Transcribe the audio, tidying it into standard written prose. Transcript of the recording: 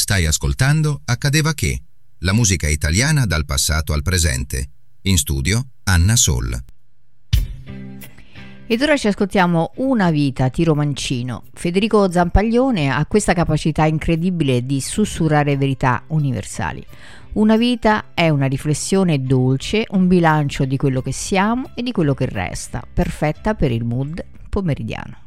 Stai ascoltando Accadeva che, la musica italiana dal passato al presente. In studio Anna Soll. Ed ora ci ascoltiamo Una vita, Tiro Mancino. Federico Zampaglione ha questa capacità incredibile di sussurrare verità universali. Una vita è una riflessione dolce, un bilancio di quello che siamo e di quello che resta, perfetta per il mood pomeridiano.